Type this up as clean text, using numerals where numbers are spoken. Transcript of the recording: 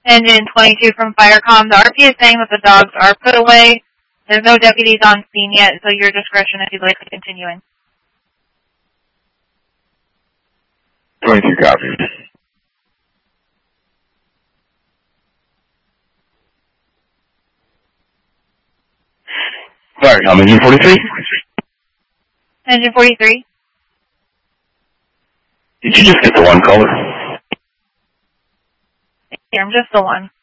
Engine 22 from Firecom. The RP is saying that the dogs are put away. There's no deputies on scene yet, so your discretion if you'd like to continue in. 22 copies. Firecom, Engine 43? Engine 43? Did you just get the one caller? Yeah, I'm just the one.